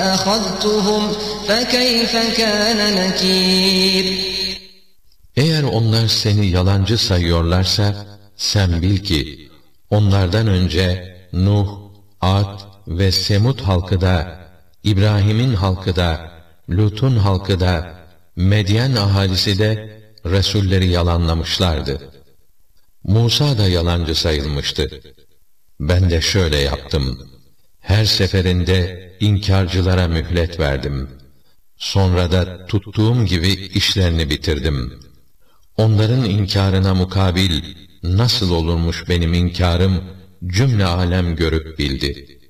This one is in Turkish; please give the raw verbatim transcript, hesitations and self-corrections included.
أخذتهم فكيف كان نكير. Eğer onlar seni yalancı sayıyorlarsa, sen bil ki, onlardan önce Nuh, Ad ve Semud halkı da, İbrahim'in halkı da, Lut'un halkı da, Medyen ahalisi de, Resulleri yalanlamışlardı. Musa da yalancı sayılmıştı. Ben de şöyle yaptım. Her seferinde inkarcılara mühlet verdim. Sonra da tuttuğum gibi işlerini bitirdim. Onların inkarına mukabil nasıl olurmuş benim inkarım, cümle alem görüp bildi.